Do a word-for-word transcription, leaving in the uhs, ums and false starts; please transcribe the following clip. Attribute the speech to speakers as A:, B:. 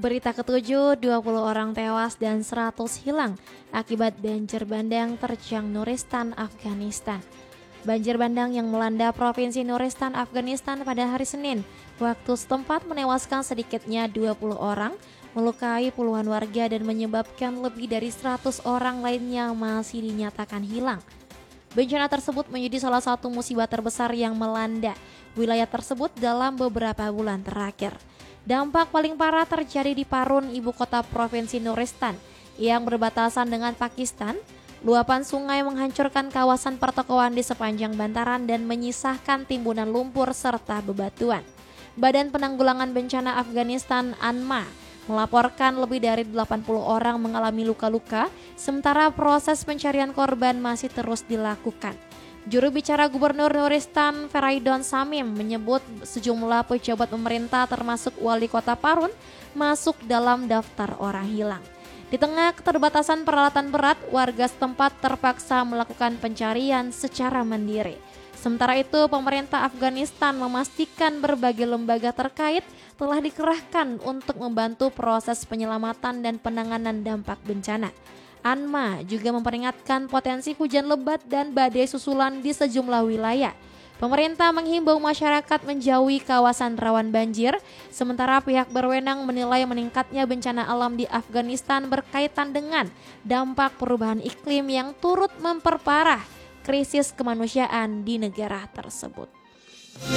A: Berita ketujuh, dua puluh orang tewas dan seratus hilang akibat banjir bandang terjang Nuristan, Afghanistan. Banjir bandang yang melanda Provinsi Nuristan, Afghanistan pada hari Senin, waktu setempat menewaskan sedikitnya dua puluh orang, melukai puluhan warga dan menyebabkan lebih dari seratus orang lainnya masih dinyatakan hilang. Bencana tersebut menjadi salah satu musibah terbesar yang melanda wilayah tersebut dalam beberapa bulan terakhir. Dampak paling parah terjadi di Parun, ibu kota Provinsi Nuristan, yang berbatasan dengan Pakistan. Luapan sungai menghancurkan kawasan pertokoan di sepanjang bantaran dan menyisahkan timbunan lumpur serta bebatuan. Badan Penanggulangan Bencana Afghanistan (A N M A) melaporkan lebih dari delapan puluh orang mengalami luka-luka, sementara proses pencarian korban masih terus dilakukan. Juru bicara Gubernur Nuristan, Feraidon Samim, menyebut sejumlah pejabat pemerintah termasuk wali kota Parun masuk dalam daftar orang hilang. Di tengah keterbatasan peralatan berat, warga setempat terpaksa melakukan pencarian secara mandiri. Sementara itu, pemerintah Afghanistan memastikan berbagai lembaga terkait telah dikerahkan untuk membantu proses penyelamatan dan penanganan dampak bencana. A N M A juga memperingatkan potensi hujan lebat dan badai susulan di sejumlah wilayah. Pemerintah menghimbau masyarakat menjauhi kawasan rawan banjir, sementara pihak berwenang menilai meningkatnya bencana alam di Afghanistan berkaitan dengan dampak perubahan iklim yang turut memperparah krisis kemanusiaan di negara tersebut.